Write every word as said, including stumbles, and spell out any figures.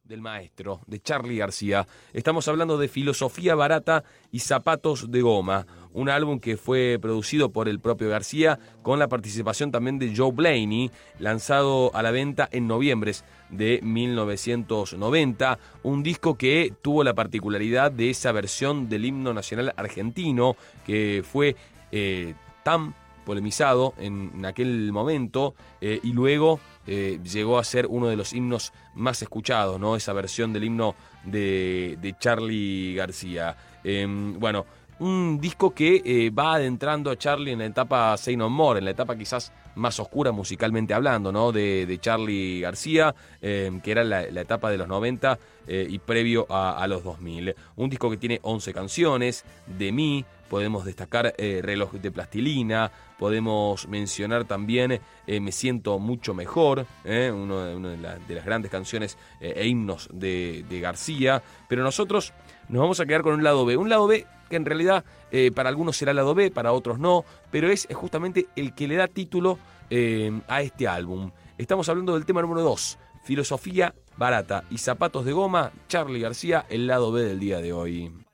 del maestro, de Charly García. Estamos hablando de Filosofía Barata y Zapatos de Goma, un álbum que fue producido por el propio García, con la participación también de Joe Blaney, lanzado a la venta en noviembre de mil novecientos noventa, un disco que tuvo la particularidad de esa versión del himno nacional argentino, que fue eh, tan polemizado en, en aquel momento eh, y luego eh, llegó a ser uno de los himnos más escuchados, ¿no? Esa versión del himno de, de Charly García. Eh, bueno, un disco que eh, va adentrando a Charly en la etapa Say No More, en la etapa quizás más oscura musicalmente hablando, ¿no? De, de Charly García, eh, que era la, la etapa de los noventa eh, y previo a, a los dos mil. Un disco que tiene once canciones, De mí, podemos destacar eh, Reloj de Plastilina, podemos mencionar también eh, Me Siento Mucho Mejor, eh, uno de, una de, la, de las grandes canciones eh, e himnos de, de García, pero nosotros nos vamos a quedar con un lado B, un lado B que en realidad eh, para algunos será lado B, para otros no, pero es, es justamente el que le da título eh, a este álbum. Estamos hablando del tema número dos, Filosofía Barata y Zapatos de Goma, Charly García, el lado B del día de hoy.